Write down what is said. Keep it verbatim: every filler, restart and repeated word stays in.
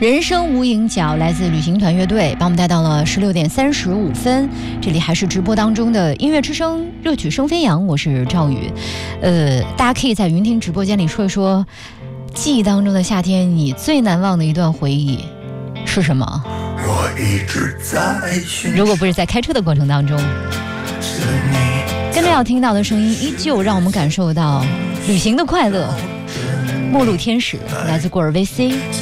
人生无影脚来自旅行团乐队，把我们带到了十六点三十五分。这里还是直播当中的音乐之声，热曲声飞扬，我是赵宇。呃，大家可以在云听直播间里说一说，记忆当中的夏天，你最难忘的一段回忆是什么？ 我一直在如果不是在开车的过程当中，跟着要听到的声音，依旧让我们感受到旅行的快乐。末路天使来自过尔 V C。